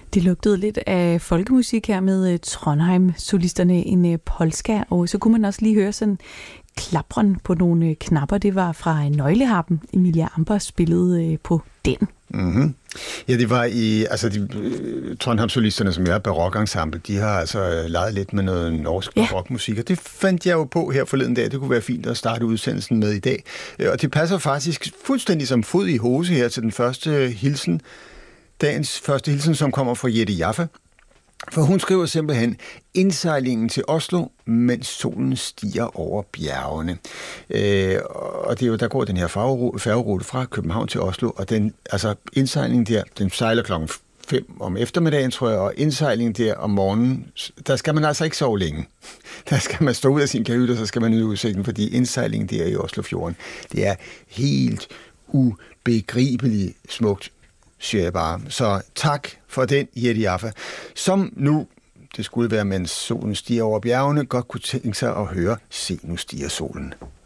Det lugtede lidt af folkemusik her med Trondheim-solisterne, en polska, og så kunne man også lige høre sådan klapren på nogle knapper. Det var fra Nøgleharpen. Emilia Amber spillede på den. Mm-hmm. Ja, det var Trondheim-solisterne, som er barokensemble, de har altså leget lidt med noget norsk barokmusik, og det fandt jeg jo på her forleden dag. Det kunne være fint at starte udsendelsen med i dag. Og det passer faktisk fuldstændig som fod i hose her til den første hilsen. Dagens første hilsen, som kommer fra Jette Jaffe. For hun skriver simpelthen, indsejlingen til Oslo, mens solen stiger over bjergene. Og det er jo, der går den her færgerute fra København til Oslo, og indsejlingen der, den sejler klokken 5 om eftermiddagen, tror jeg, og indsejlingen der om morgenen, der skal man altså ikke sove længe. Der skal man stå ud af sin kahytte, og så skal man nyde udsigten, fordi indsejlingen der i Oslofjorden, det er helt ubegribeligt smukt, siger jeg bare. Så tak for den, Jette Jaffe, som nu, det skulle være, mens solen stiger over bjergene, godt kunne tænke sig at høre, se nu stiger solen.